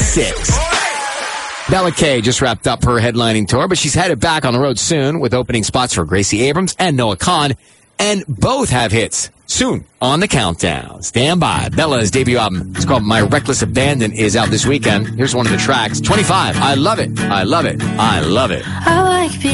6. Bella Kay just wrapped up her headlining tour, but she's headed back on the road soon with opening spots for Gracie Abrams and Noah Kahan, and both have hits soon on the countdown. Stand by. Bella's debut album, it's called My Reckless Abandon, is out this weekend. Here's one of the tracks, 25. I love it. I love it. I love it. I like